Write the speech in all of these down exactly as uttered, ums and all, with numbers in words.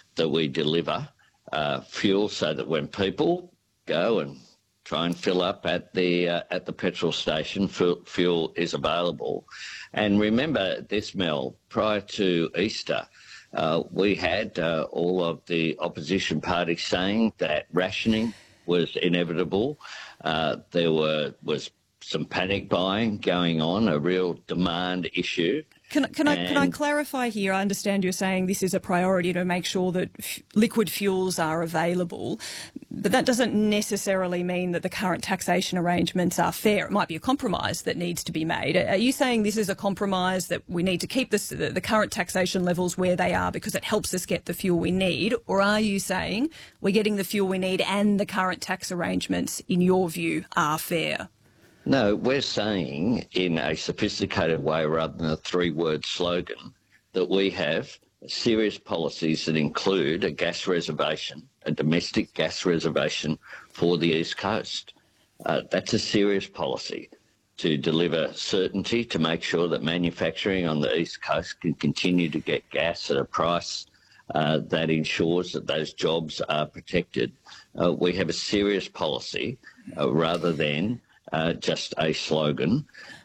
that we deliver uh, fuel so that when people go and try and fill up at the uh, at the petrol station, fuel, fuel is available. And remember this, Mel, prior to Easter, uh, we had uh, all of the opposition parties saying that rationing was inevitable. Uh, there were was some panic buying going on, a real demand issue. Can, can, I, can I clarify here? I understand you're saying this is a priority to make sure that f- liquid fuels are available, but that doesn't necessarily mean that the current taxation arrangements are fair. It might be a compromise that needs to be made. Are you saying this is a compromise that we need to keep this, the, the current taxation levels where they are because it helps us get the fuel we need, or are you saying we're getting the fuel we need and the current tax arrangements, in your view, are fair? No, we're saying in a sophisticated way rather than a three-word slogan that we have serious policies that include a gas reservation, a domestic gas reservation for the East Coast. Uh, that's a serious policy to deliver certainty, to make sure that manufacturing on the East Coast can continue to get gas at a price uh, that ensures that those jobs are protected. Uh, we have a serious policy uh, rather than Uh, just a slogan,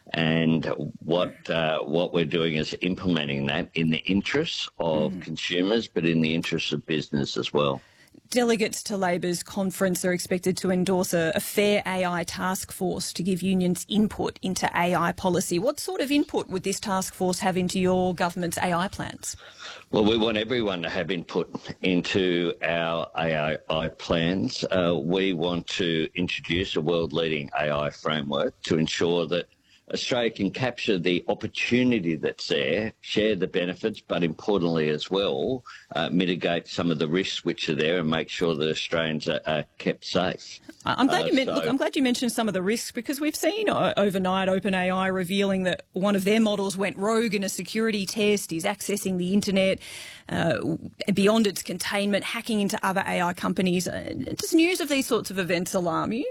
and what uh, what we're doing is implementing that in the interests of mm. consumers, but in the interests of business as well. Delegates to Labor's conference are expected to endorse a, a fair A I task force to give unions input into A I policy. What sort of input would this task force have into your government's A I plans? Well, we want everyone to have input into our A I plans. Uh, we want to introduce a world-leading A I framework to ensure that Australia can capture the opportunity that's there, share the benefits, but importantly as well, uh, mitigate some of the risks which are there and make sure that Australians are, are kept safe. I'm glad, uh, you meant, so, look, I'm glad you mentioned some of the risks, because we've seen uh, overnight OpenAI revealing that one of their models went rogue in a security test, is accessing the internet uh, beyond its containment, hacking into other A I companies. Uh, does news of these sorts of events alarm you?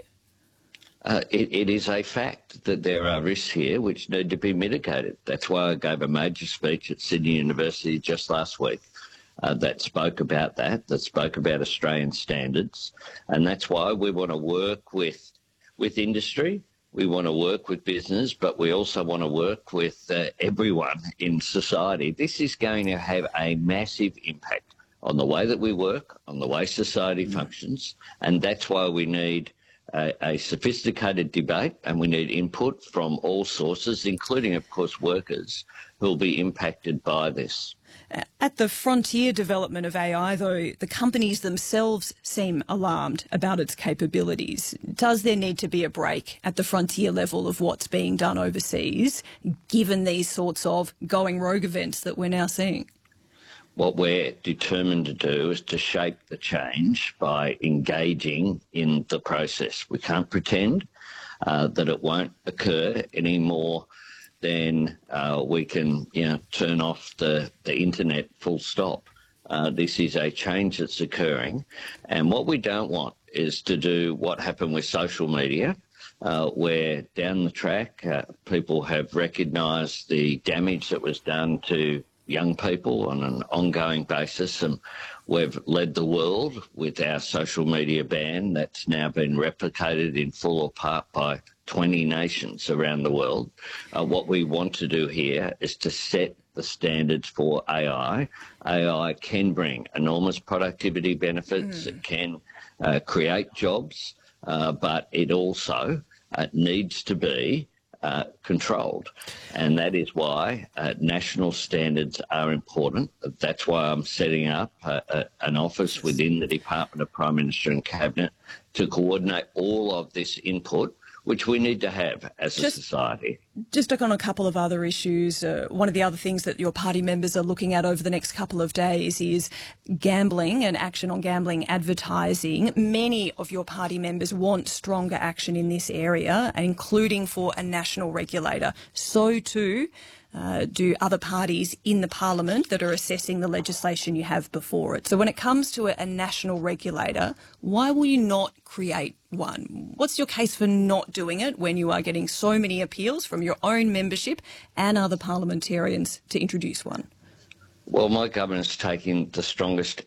Uh, it, it is a fact that there are risks here which need to be mitigated. That's why I gave a major speech at Sydney University just last week uh, that spoke about that, that spoke about Australian standards. And that's why we want to work with, with industry, we want to work with business, but we also want to work with uh, everyone in society. This is going to have a massive impact on the way that we work, on the way society mm-hmm. functions, and that's why we need A, a sophisticated debate, and we need input from all sources, including, of course, workers who will be impacted by this. At the frontier development of A I, though, the companies themselves seem alarmed about its capabilities. Does there need to be a break at the frontier level of what's being done overseas, given these sorts of going rogue events that we're now seeing? What we're determined to do is to shape the change by engaging in the process. We can't pretend uh, that it won't occur any more than uh, we can, you know, turn off the, the internet full stop. Uh, this is a change that's occurring. And what we don't want is to do what happened with social media, uh, where down the track uh, people have recognised the damage that was done to young people on an ongoing basis, and we've led the world with our social media ban that's now been replicated in full or part by twenty nations around the world. Uh, what we want to do here is to set the standards for A I. A I can bring enormous productivity benefits, mm. it can uh, create jobs, uh, but it also uh, needs to be Uh, controlled. And that is why uh, national standards are important. That's why I'm setting up uh, uh, an office within the Department of Prime Minister and Cabinet to coordinate all of this input, which we need to have as a just, society. Just on a couple of other issues, uh, one of the other things that your party members are looking at over the next couple of days is gambling and action on gambling advertising. Many of your party members want stronger action in this area, including for a national regulator. So too Uh, do other parties in the parliament that are assessing the legislation you have before it. So when it comes to a, a national regulator, why will you not create one? What's your case for not doing it when you are getting so many appeals from your own membership and other parliamentarians to introduce one? Well, my government's taking the strongest